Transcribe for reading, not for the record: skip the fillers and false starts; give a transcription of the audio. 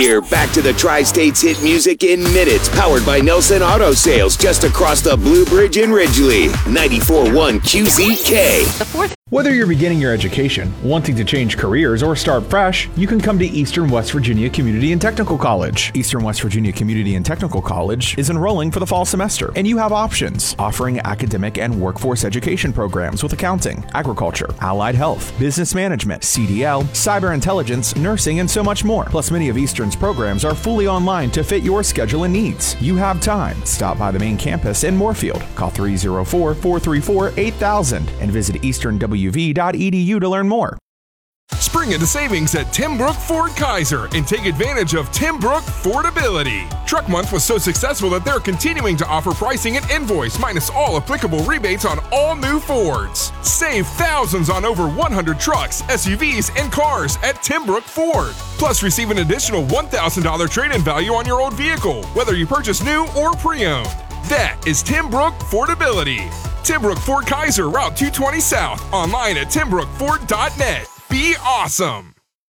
here. Back to the Tri-States hit music in minutes. Powered by Nelson Auto Sales just across the Blue Bridge in Ridgely. 94.1 QZK. Whether you're beginning your education, wanting to change careers, or start fresh, you can come to Eastern West Virginia Community and Technical College. Eastern West Virginia Community and Technical College is enrolling for the fall semester, and you have options, offering academic and workforce education programs with accounting, agriculture, allied health, business management, CDL, cyber intelligence, nursing, and so much more. Plus, many of Eastern's programs are fully online to fit your schedule and needs. You have time. Stop by the main campus in Moorfield. Call 304-434-8000 and visit easternwv.edu to learn more. Spring into savings at Tim Brook Ford Kaiser and take advantage of Tim Brook Fordability. Truck Month was so successful that they're continuing to offer pricing at invoice minus all applicable rebates on all new Fords. Save thousands on over 100 trucks, SUVs, and cars at Tim Brook Ford. Plus, receive an additional $1,000 trade-in value on your old vehicle, whether you purchase new or pre-owned. That is Tim Brook Fordability. Tim Brook Ford Kaiser, Route 220 South. Online at timbrookford.net. Be awesome.